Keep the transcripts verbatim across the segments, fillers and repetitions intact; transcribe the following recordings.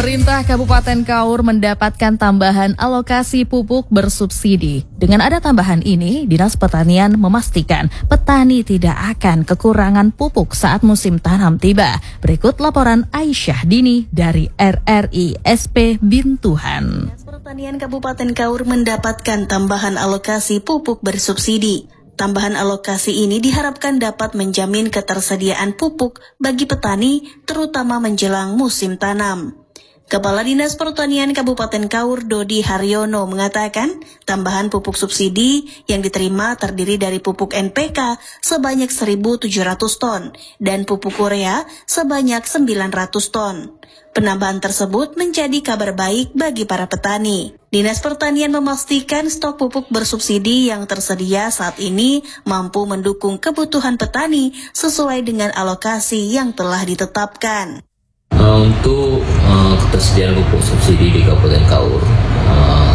Pemerintah Kabupaten Kaur mendapatkan tambahan alokasi pupuk bersubsidi. Dengan ada tambahan ini, Dinas Pertanian memastikan petani tidak akan kekurangan pupuk saat musim tanam tiba. Berikut laporan Aisyah Dini dari R R I S P Bintuhan. Dinas Pertanian Kabupaten Kaur mendapatkan tambahan alokasi pupuk bersubsidi. Tambahan alokasi ini diharapkan dapat menjamin ketersediaan pupuk bagi petani, terutama menjelang musim tanam. Kepala Dinas Pertanian Kabupaten Kaur Dodi Haryono mengatakan, tambahan pupuk subsidi yang diterima terdiri dari pupuk N P K sebanyak seribu tujuh ratus ton dan pupuk urea sebanyak sembilan ratus ton. Penambahan tersebut menjadi kabar baik bagi para petani. Dinas Pertanian memastikan stok pupuk bersubsidi yang tersedia saat ini mampu mendukung kebutuhan petani sesuai dengan alokasi yang telah ditetapkan. Uh, untuk uh, ketersediaan pupuk subsidi di Kabupaten Kaur uh,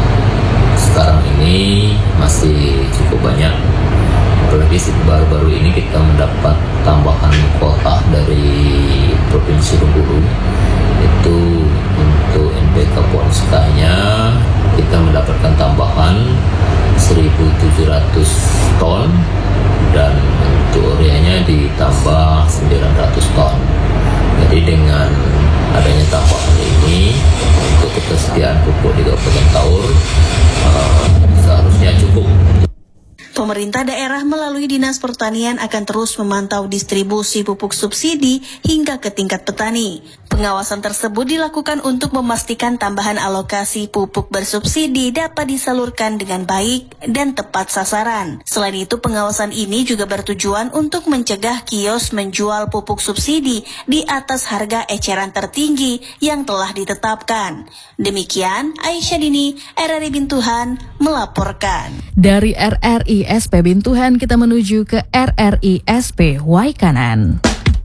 sekarang ini masih cukup banyak, apalagi baru-baru ini kita mendapat tambahan kuota dari Provinsi Bengkulu. Itu untuk N P K Ponska-nya kita mendapatkan tambahan seribu tujuh ratus ton dan untuk ureanya ditambah sembilan ratus ton. Jadi dengan adanya tambahan ini untuk ketersediaan pupuk di Kabupaten Kaur uh, seharusnya cukup. Pemerintah daerah melalui Dinas Pertanian akan terus memantau distribusi pupuk subsidi hingga ke tingkat petani. Pengawasan tersebut dilakukan untuk memastikan tambahan alokasi pupuk bersubsidi dapat disalurkan dengan baik dan tepat sasaran. Selain itu, pengawasan ini juga bertujuan untuk mencegah kios menjual pupuk subsidi di atas harga eceran tertinggi yang telah ditetapkan. Demikian, Aisyah Dini, R R I Bintuhan, melaporkan. Dari R R I S P Bintuhan kita menuju ke R R I S P Waikanan.